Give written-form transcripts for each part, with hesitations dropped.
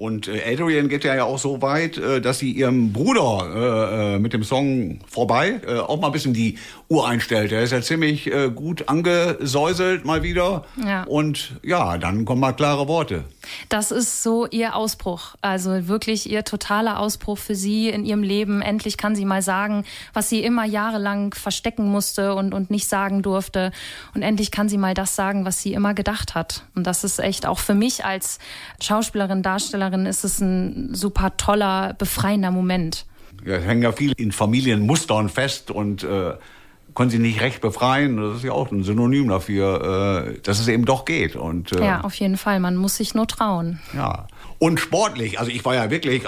Und Adrienne geht ja auch so weit, dass sie ihrem Bruder mit dem Song Vorbei auch mal ein bisschen die Uhr einstellt. Er ist ja ziemlich gut angesäuselt mal wieder. Ja. Und ja, dann kommen mal klare Worte. Das ist so ihr Ausbruch, also wirklich ihr totaler Ausbruch für sie in ihrem Leben. Endlich kann sie mal sagen, was sie immer jahrelang verstecken musste und nicht sagen durfte. Und endlich kann sie mal das sagen, was sie immer gedacht hat. Und das ist echt auch für mich als Schauspielerin, Darstellerin ist es ein super toller, befreiender Moment. Ja, es hängen ja viele in Familienmustern fest und können sie nicht recht befreien. Das ist ja auch ein Synonym dafür, dass es eben doch geht. Und, ja, auf jeden Fall. Man muss sich nur trauen. Ja. Und sportlich, also ich war ja wirklich,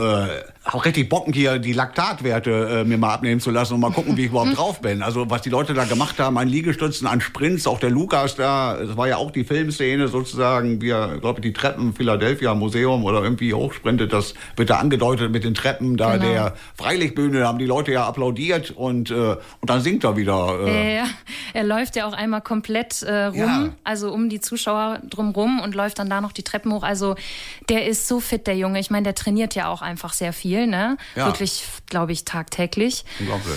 auch richtig bocken hier die Laktatwerte mir mal abnehmen zu lassen und mal gucken, wie ich überhaupt drauf bin. Also was die Leute da gemacht haben an Liegestützen, an Sprints, auch der Lukas da, das war ja auch die Filmszene sozusagen, wie er, glaube ich, die Treppen Philadelphia Museum oder irgendwie hochsprintet, das wird da angedeutet mit den Treppen da der Freilichtbühne, da haben die Leute ja applaudiert und dann singt er wieder. Ja. Er läuft ja auch einmal komplett rum, also um die Zuschauer drumrum und läuft dann da noch die Treppen hoch. Also der ist so fit, der Junge. Ich meine, der trainiert ja auch einfach sehr viel, ne? Ja. Wirklich, glaube ich, tagtäglich. Unglaublich.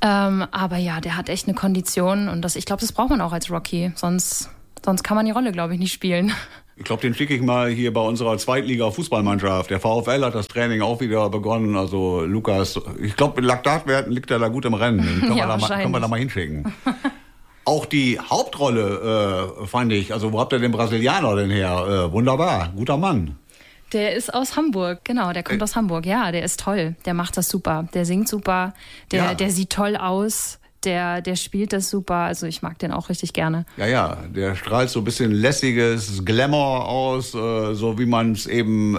Aber ja, der hat echt eine Kondition und ich glaube, das braucht man auch als Rocky. Sonst kann man die Rolle, glaube ich, nicht spielen. Ich glaube, den schicke ich mal hier bei unserer Zweitliga-Fußballmannschaft. Der VfL hat das Training auch wieder begonnen. Also Lukas, ich glaube, mit Laktatwerten liegt er da gut im Rennen. Den können wir da mal hinschicken. Auch die Hauptrolle fand ich, also wo habt ihr den Brasilianer denn her? Wunderbar, guter Mann. Der ist aus Hamburg, genau, der kommt aus Hamburg. Ja, der ist toll, der macht das super, der singt super, der sieht toll aus, der spielt das super, also ich mag den auch richtig gerne. Ja, der strahlt so ein bisschen lässiges Glamour aus, so wie man es eben,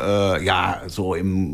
so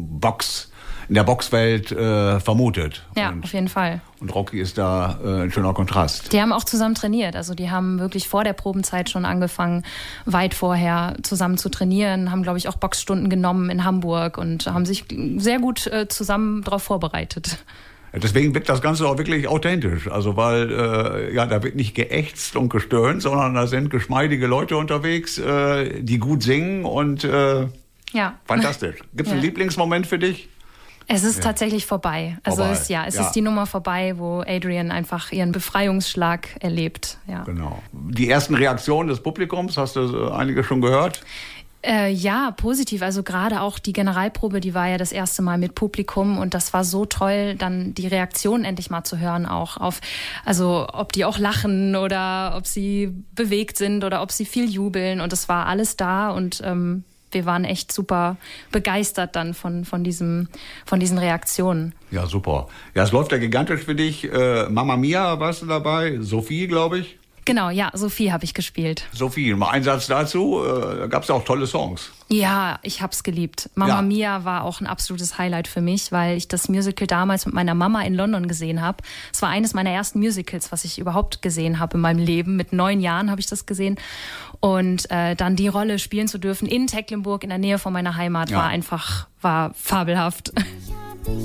in der Boxwelt vermutet. Ja, auf jeden Fall. Und Rocky ist da ein schöner Kontrast. Die haben auch zusammen trainiert. Also die haben wirklich vor der Probenzeit schon angefangen, weit vorher zusammen zu trainieren, haben, glaube ich, auch Boxstunden genommen in Hamburg und haben sich sehr gut zusammen darauf vorbereitet. Deswegen wirkt das Ganze auch wirklich authentisch. Also weil, da wird nicht geächtzt und gestöhnt, sondern da sind geschmeidige Leute unterwegs, die gut singen und fantastisch. Gibt es einen Lieblingsmoment für dich? Es ist tatsächlich vorbei. Also es ist die Nummer vorbei, wo Adrienne einfach ihren Befreiungsschlag erlebt. Ja. Genau. Die ersten Reaktionen des Publikums, hast du einige schon gehört? Ja, positiv. Also gerade auch die Generalprobe, die war ja das erste Mal mit Publikum und das war so toll, dann die Reaktion endlich mal zu hören auch also ob die auch lachen oder ob sie bewegt sind oder ob sie viel jubeln und es war alles da und wir waren echt super begeistert dann von diesen Reaktionen. Ja, super. Ja, es läuft ja gigantisch für dich. Mamma Mia warst du dabei, Sophie, glaube ich. Genau, ja, Sophie habe ich gespielt. Sophie, mal ein Satz dazu. Da gab es ja auch tolle Songs. Ja, ich hab's geliebt. Mamma Mia war auch ein absolutes Highlight für mich, weil ich das Musical damals mit meiner Mama in London gesehen habe. Es war eines meiner ersten Musicals, was ich überhaupt gesehen habe in meinem Leben. Mit 9 Jahren habe ich das gesehen. Und dann die Rolle spielen zu dürfen in Tecklenburg, in der Nähe von meiner Heimat, war fabelhaft.